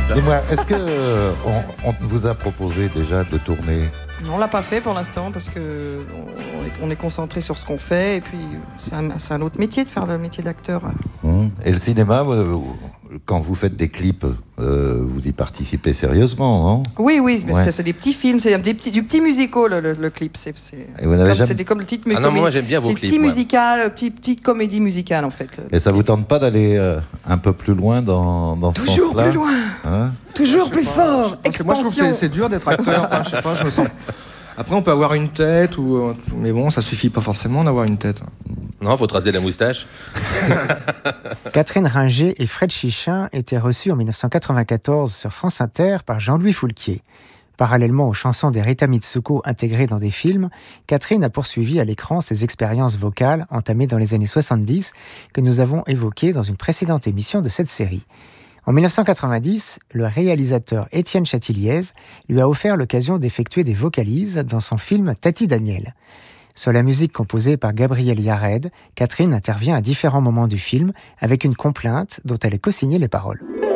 Dis-moi, est-ce que on vous a proposé déjà de tourner? On l'a pas fait pour l'instant parce que on est concentré sur ce qu'on fait et puis c'est un autre métier de faire le métier d'acteur. Et le cinéma, quand vous faites des clips, vous y participez sérieusement, non? Oui, mais c'est des petits films, c'est du petit musical le clip. C'est comme le titre. Ah non, moi j'aime bien vos clips. C'est petit musical, petite comédie musicale en fait. Et ça vous tente pas d'aller un peu plus loin dans ce sens-là? Toujours plus loin, toujours plus fort. Parce que moi je trouve que c'est dur d'être acteur. Enfin, je sais pas, je me sens. Après, on peut avoir une tête, mais bon, ça suffit pas forcément d'avoir une tête. Non, faut tracer la moustache. Catherine Ringer et Fred Chichin étaient reçus en 1994 sur France Inter par Jean-Louis Foulquier. Parallèlement aux chansons des Rita Mitsuko intégrées dans des films, Catherine a poursuivi à l'écran ses expériences vocales entamées dans les années 70 que nous avons évoquées dans une précédente émission de cette série. En 1990, le réalisateur Étienne Chatiliez lui a offert l'occasion d'effectuer des vocalises dans son film Tati Daniel. Sur la musique composée par Gabriel Yared, Catherine intervient à différents moments du film avec une complainte dont elle est co-signée les paroles.